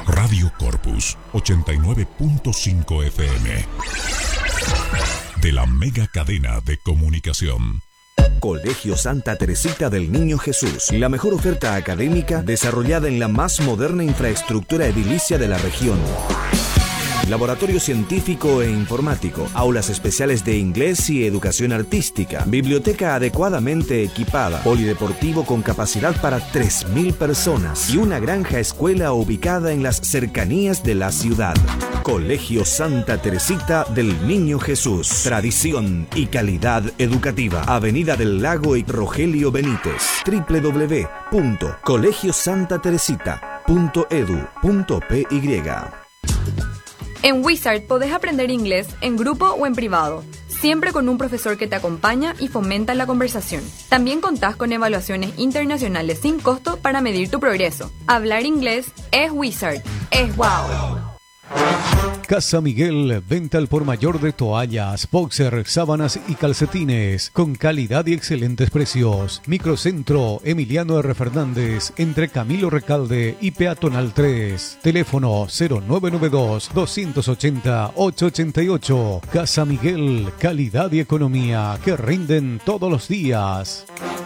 Radio Corpus 89.5 FM. De la mega cadena de comunicación. Colegio Santa Teresita del Niño Jesús. La mejor oferta académica desarrollada en la más moderna infraestructura edilicia de la región. Laboratorio científico e informático, aulas especiales de inglés y educación artística, biblioteca adecuadamente equipada, polideportivo con capacidad para 3.000 personas y una granja escuela ubicada en las cercanías de la ciudad. Colegio Santa Teresita del Niño Jesús. Tradición y calidad educativa. Avenida del Lago y Rogelio Benítez. www.colegiosantateresita.edu.py. En Wizard podés aprender inglés en grupo o en privado, siempre con un profesor que te acompaña y fomenta la conversación. También contás con evaluaciones internacionales sin costo para medir tu progreso. Hablar inglés es Wizard, es wow. Casa Miguel, venta al por mayor de toallas, boxer, sábanas y calcetines, con calidad y excelentes precios. Microcentro Emiliano R. Fernández, entre Camilo Recalde y Peatonal 3. Teléfono 0992-280-888. Casa Miguel, calidad y economía que rinden todos los días.